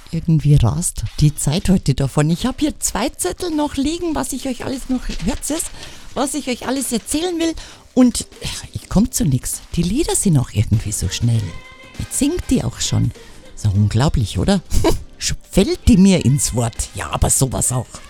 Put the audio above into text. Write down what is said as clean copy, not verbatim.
Irgendwie rast die Zeit heute davon. Ich habe hier 2 Zettel noch liegen, was ich euch alles noch, hört es, was ich euch alles erzählen will. Und ich komme zu nichts. Die Lieder sind auch irgendwie so schnell. Jetzt singt die auch schon. Ist ja unglaublich, oder? Fällt die mir ins Wort. Ja, aber sowas auch.